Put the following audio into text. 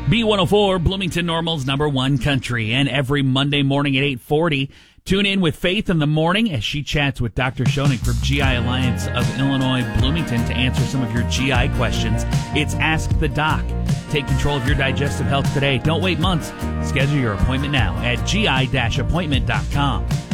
B104, Bloomington Normal's #1 country. And every Monday morning at 8:40, tune in with Faith in the Morning as she chats with Dr. Schoening from GI Alliance of Illinois, Bloomington, to answer some of your GI questions. It's Ask the Doc. Take control of your digestive health today. Don't wait months. Schedule your appointment now at gi-appointment.com.